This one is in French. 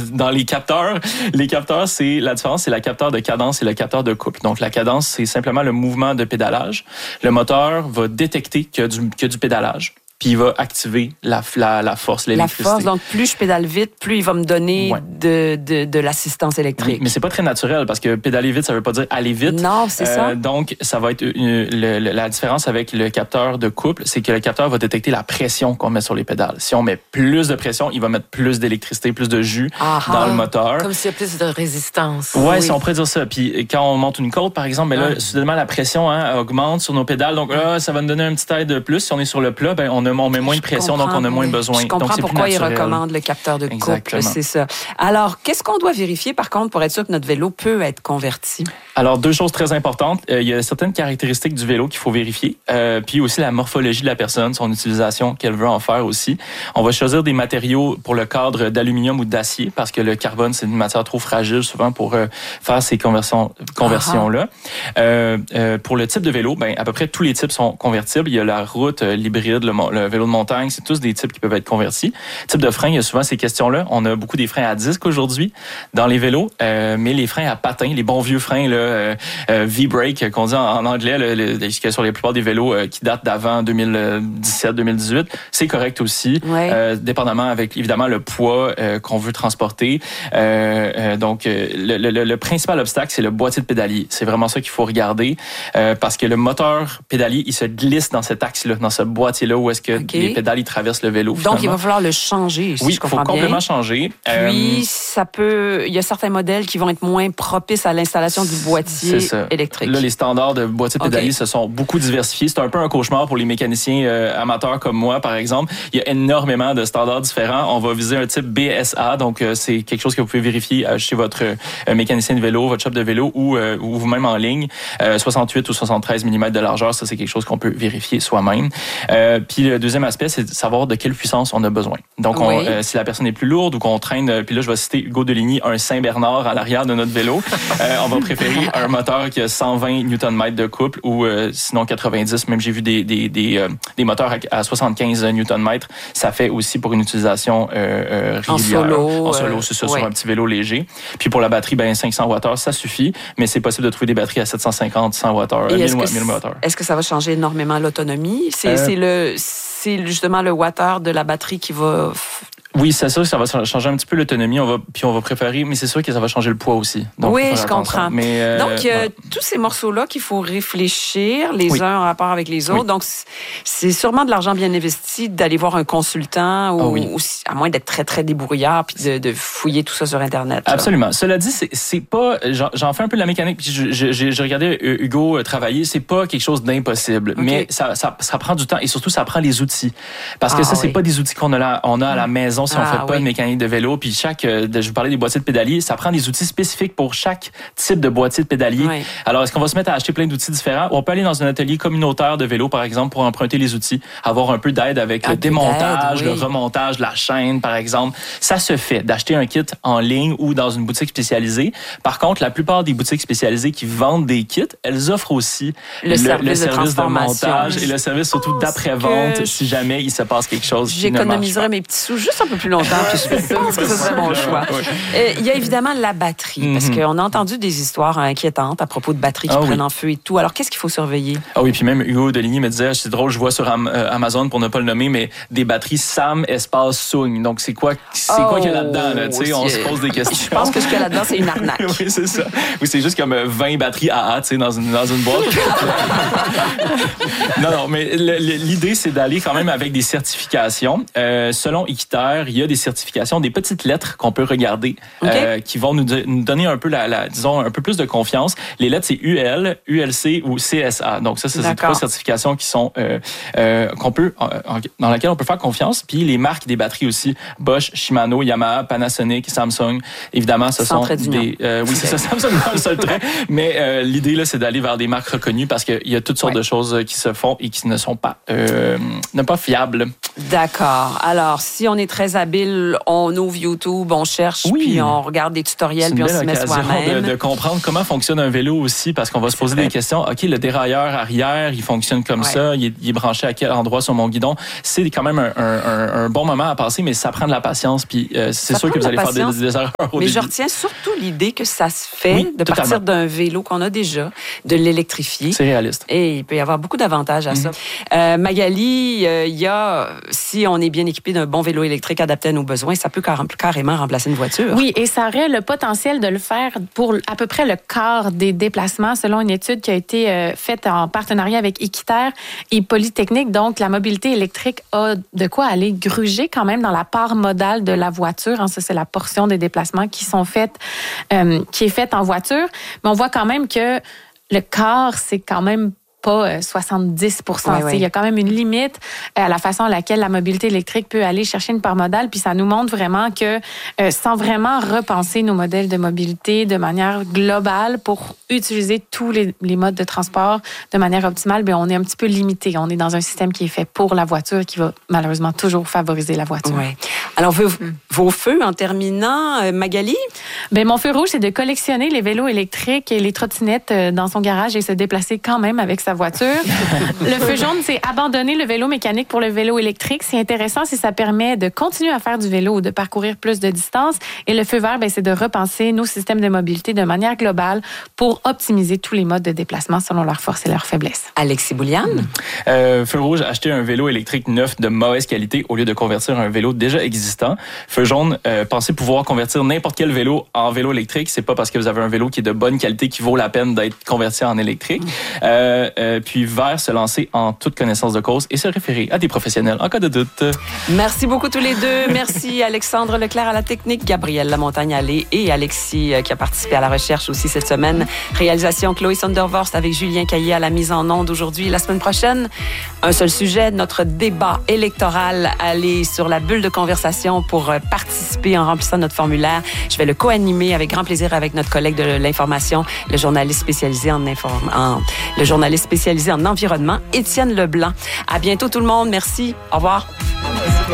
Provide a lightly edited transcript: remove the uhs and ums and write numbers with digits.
dans les capteurs, c'est la différence, c'est le capteur de cadence et le capteur de couple. Donc, la cadence, c'est simplement le mouvement de pédalage. Le moteur va détecter qu'il y a du pédalage. Puis il va activer la force, l'électricité. La force, donc plus je pédale vite, plus il va me donner de l'assistance électrique. Oui, mais c'est pas très naturel parce que pédaler vite, ça veut pas dire aller vite. Non, c'est ça. Donc, ça va être la différence avec le capteur de couple, c'est que le capteur va détecter la pression qu'on met sur les pédales. Si on met plus de pression, il va mettre plus d'électricité, plus de jus dans le moteur. Comme s'il y a plus de résistance. Ouais, si on pourrait dire ça. Puis quand on monte une côte, par exemple, ben là, soudainement, la pression augmente sur nos pédales. Donc là, ça va nous donner un petit aide de plus. Si on est sur le plat, ben on met moins de pression, donc on a moins besoin. Je comprends donc, c'est pourquoi plus ils naturel. recommandent le capteur de couple, c'est ça. Alors, qu'est-ce qu'on doit vérifier, par contre, pour être sûr que notre vélo peut être converti? Alors, deux choses très importantes. Il y a certaines caractéristiques du vélo qu'il faut vérifier. Puis aussi la morphologie de la personne, son utilisation qu'elle veut en faire aussi. On va choisir des matériaux pour le cadre d'aluminium ou d'acier, parce que le carbone, c'est une matière trop fragile souvent pour faire ces conversions-là. Pour le type de vélo, ben à peu près tous les types sont convertibles. Il y a la route, l'hybride, le vélo de montagne, c'est tous des types qui peuvent être convertis. Type de frein, il y a souvent ces questions-là. On a beaucoup des freins à disque aujourd'hui dans les vélos, mais les freins à patins, les bons vieux freins là, V-brake qu'on dit en anglais, sur la plupart des vélos qui datent d'avant 2017-2018, c'est correct aussi, dépendamment avec évidemment le poids qu'on veut transporter. Donc le principal obstacle, c'est le boîtier de pédalier. C'est vraiment ça qu'il faut regarder parce que le moteur pédalier, il se glisse dans cet axe-là, dans ce boîtier-là où est-ce que les pédales ils traversent le vélo. Donc, il va falloir le changer, si je comprends bien. Oui, il faut complètement changer. Puis, il y a certains modèles qui vont être moins propices à l'installation du boîtier électrique. Là, les standards de boîtier pédalier se sont beaucoup diversifiés. C'est un peu un cauchemar pour les mécaniciens amateurs comme moi, par exemple. Il y a énormément de standards différents. On va viser un type BSA, donc c'est quelque chose que vous pouvez vérifier chez votre mécanicien de vélo, votre shop de vélo ou vous-même en ligne. 68 ou 73 mm de largeur, ça, c'est quelque chose qu'on peut vérifier soi-même. Puis le deuxième aspect, c'est de savoir de quelle puissance on a besoin. Donc, si la personne est plus lourde ou qu'on traîne, puis là, je vais citer Hugo Deligny, un Saint-Bernard à l'arrière de notre vélo, on va préférer un moteur qui a 120 Nm de couple ou sinon 90. Même j'ai vu des moteurs à 75 Nm. Ça fait aussi pour une utilisation régulière. En solo, c'est ça, sur un petit vélo léger. Puis pour la batterie, 500 Wh, ça suffit, mais c'est possible de trouver des batteries à 750, 100 Wh, 1000 Wh. Est-ce que ça va changer énormément l'autonomie? C'est justement le wattheure de la batterie qui va... Oui, c'est sûr que ça va changer un petit peu l'autonomie. On va préférer, mais c'est sûr que ça va changer le poids aussi. Donc, oui, je comprends. Mais, donc, tous ces morceaux-là qu'il faut réfléchir les uns en rapport avec les autres. Donc, c'est sûrement de l'argent bien investi d'aller voir un consultant ou à moins d'être très, très débrouillard puis de fouiller tout ça sur Internet. Absolument. Cela dit, c'est pas... J'en fais un peu de la mécanique. Puis j'ai regardé Hugo travailler. C'est pas quelque chose d'impossible. Mais ça prend du temps et surtout, ça prend les outils. Parce que c'est pas des outils qu'on a à la maison si on fait pas de mécanique de vélo. Puis je vous parlais des boîtiers de pédalier, ça prend des outils spécifiques pour chaque type de boîtier de pédalier. Oui. Alors, est-ce qu'on va se mettre à acheter plein d'outils différents? Ou on peut aller dans un atelier communautaire de vélo, par exemple, pour emprunter les outils, avoir un peu d'aide avec le démontage, le remontage, la chaîne, par exemple. Ça se fait d'acheter un kit en ligne ou dans une boutique spécialisée. Par contre, la plupart des boutiques spécialisées qui vendent des kits, elles offrent aussi le service de montage et le service surtout d'après-vente si jamais il se passe quelque chose. J'économiserais mes petits sous juste un peu plus longtemps, puis je pense que ce serait mon choix. Il y a évidemment la batterie, parce qu'on a entendu des histoires inquiétantes à propos de batteries qui prennent en feu et tout. Alors, qu'est-ce qu'il faut surveiller? Ah oui, puis même Hugo Deligny me disait, c'est drôle, je vois sur Amazon, pour ne pas le nommer, mais des batteries SAM espace Sung. Donc, c'est quoi qu'il y a là-dedans? Là, on se pose des questions. Je pense que ce qu'il y a là-dedans, c'est une arnaque. Oui, c'est ça. Oui, c'est juste comme 20 batteries AA, tu sais, dans une boîte. Non, mais l'idée, c'est d'aller quand même avec des certifications. Selon Équiterre, il y a des certifications, des petites lettres qu'on peut regarder qui vont nous donner un peu disons, un peu plus de confiance. Les lettres, c'est UL, ULC ou CSA. Donc ça, c'est ces trois certifications qui sont dans lesquelles on peut faire confiance. Puis les marques des batteries aussi, Bosch, Shimano, Yamaha, Panasonic, Samsung. Évidemment, ce sont des... oui, c'est ça, Samsung dans le seul trait. Mais l'idée, là, c'est d'aller vers des marques reconnues parce qu'il y a toutes sortes de choses qui se font et qui ne sont pas fiables. D'accord. Alors, si on est très très habile, on ouvre YouTube, on cherche, puis on regarde des tutoriels, puis on s'y met soi-même. De comprendre comment fonctionne un vélo aussi, parce qu'on va se poser des questions. OK, le dérailleur arrière, il fonctionne comme ça, il est branché à quel endroit sur mon guidon. C'est quand même un bon moment à passer, mais ça prend de la patience, puis c'est sûr que vous allez faire des erreurs au début. Mais je retiens surtout l'idée que ça se fait de partir d'un vélo qu'on a déjà, de l'électrifier. C'est réaliste. Et il peut y avoir beaucoup d'avantages à ça. Magali, si on est bien équipé d'un bon vélo électrique adapté à nos besoins, ça peut carrément remplacer une voiture. Oui, et ça aurait le potentiel de le faire pour à peu près le quart des déplacements, selon une étude qui a été faite en partenariat avec Équiterre et Polytechnique. Donc, la mobilité électrique a de quoi aller gruger quand même dans la part modale de la voiture. Ça, c'est la portion des déplacements qui est faite en voiture. Mais on voit quand même que le quart, c'est quand même pas 70%. Il y a quand même une limite à la façon à laquelle la mobilité électrique peut aller chercher une part modale. Puis ça nous montre vraiment que sans vraiment repenser nos modèles de mobilité de manière globale pour utiliser tous les modes de transport de manière optimale, bien, on est un petit peu limité. On est dans un système qui est fait pour la voiture qui va malheureusement toujours favoriser la voiture. Ouais. Alors, vos feux en terminant, Magali? Bien, mon feu rouge, c'est de collectionner les vélos électriques et les trottinettes dans son garage et se déplacer quand même avec sa voiture. Le feu jaune, c'est abandonner le vélo mécanique pour le vélo électrique. C'est intéressant si ça permet de continuer à faire du vélo ou de parcourir plus de distance. Et le feu vert, bien, c'est de repenser nos systèmes de mobilité de manière globale pour optimiser tous les modes de déplacement selon leurs forces et leurs faiblesses. Alexis Bouliane? Feu rouge, acheter un vélo électrique neuf de mauvaise qualité au lieu de convertir un vélo déjà existant. Feu jaune, pensez pouvoir convertir n'importe quel vélo en vélo électrique. C'est pas parce que vous avez un vélo qui est de bonne qualité qu'il vaut la peine d'être converti en électrique. Puis vert, se lancer en toute connaissance de cause et se référer à des professionnels en cas de doute. Merci beaucoup tous les deux. Merci Alexandre Leclerc à la technique, Gabrielle Lamontagne-Allé et Alexis qui a participé à la recherche aussi cette semaine. Réalisation Chloé Sondervorst avec Julien Caillé à la mise en onde aujourd'hui. La semaine prochaine, un seul sujet, notre débat électoral. Allez sur la bulle de conversation pour participer en remplissant notre formulaire. Je vais le co-animer avec grand plaisir avec notre collègue de l'information, le journaliste spécialisé en environnement, Étienne Leblanc. À bientôt tout le monde. Merci. Au revoir.